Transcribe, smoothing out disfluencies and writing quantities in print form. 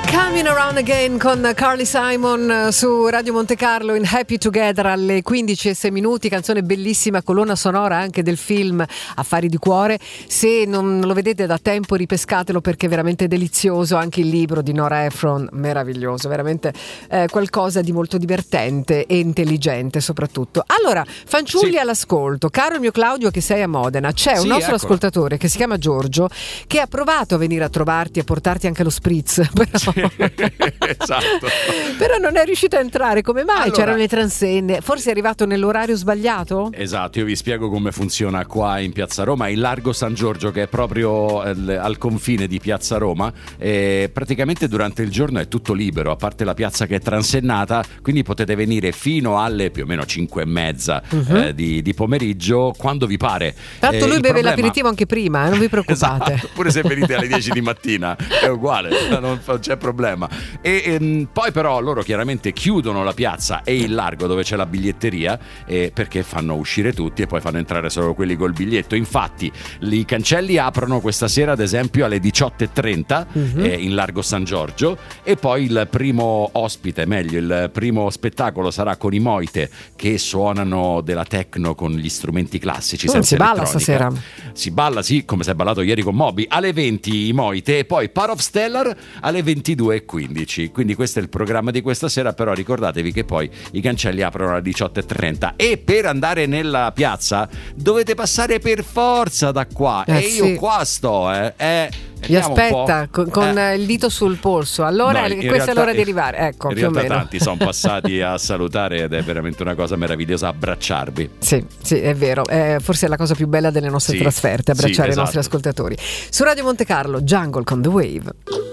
Coming Around Again con Carly Simon su Radio Monte Carlo in Happy Together alle 15:06, canzone bellissima, colonna sonora anche del film Affari di cuore. Se non lo vedete da tempo ripescatelo perché è veramente delizioso, anche il libro di Nora Ephron, meraviglioso, veramente qualcosa di molto divertente e intelligente soprattutto. Allora, fanciulli all'ascolto, caro il mio Claudio che sei a Modena, c'è un nostro ascoltatore che si chiama Giorgio che ha provato a venire a trovarti e portarti anche lo spritz, però esatto. Però non è riuscito a entrare, come mai? Allora, c'erano le transenne, forse è arrivato nell'orario sbagliato? Esatto, io vi spiego come funziona qua in Piazza Roma, il Largo San Giorgio che è proprio al confine di Piazza Roma, praticamente durante il giorno è tutto libero, a parte la piazza che è transennata, quindi potete venire fino alle più o meno 5:30 di pomeriggio, quando vi pare. Tanto lui beve l'aperitivo anche prima, non vi preoccupate. Esatto, pure se venite alle 10 di mattina è uguale, non c'è problema. Poi però loro chiaramente chiudono la piazza e il largo dove c'è la biglietteria, perché fanno uscire tutti e poi fanno entrare solo quelli col biglietto. Infatti i cancelli aprono questa sera ad esempio alle 18:30 in Largo San Giorgio, e poi il primo ospite, meglio il primo spettacolo sarà con i Moite che suonano della techno con gli strumenti classici. Si balla stasera? Si balla, sì, come si è ballato ieri con Moby, alle 20 i Moite e poi Part of Stellar alle 22:15. Quindi questo è il programma di questa sera, però ricordatevi che poi i cancelli aprono alle 18:30 e per andare nella piazza dovete passare per forza da qua, e io qua sto vi aspetta con il dito sul polso. Allora no, questa è l'ora di arrivare, ecco, in più o realtà meno tanti sono passati a salutare ed è veramente una cosa meravigliosa abbracciarvi. Sì, è vero, forse è la cosa più bella delle nostre trasferte, abbracciare i nostri ascoltatori. Su Radio Monte Carlo, Jungle con The Wave.